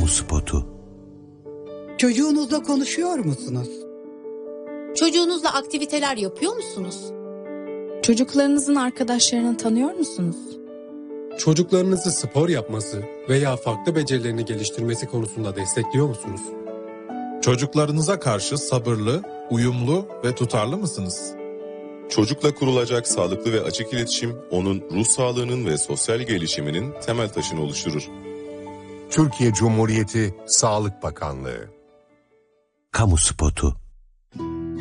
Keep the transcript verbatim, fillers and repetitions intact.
spotu. Çocuğunuzla konuşuyor musunuz? Çocuğunuzla aktiviteler yapıyor musunuz? Çocuklarınızın arkadaşlarını tanıyor musunuz? Çocuklarınızı spor yapması veya farklı becerilerini geliştirmesi konusunda destekliyor musunuz? Çocuklarınıza karşı sabırlı, uyumlu ve tutarlı mısınız? Çocukla kurulacak sağlıklı ve açık iletişim, onun ruh sağlığının ve sosyal gelişiminin temel taşını oluşturur. Türkiye Cumhuriyeti Sağlık Bakanlığı. Kamu spotu.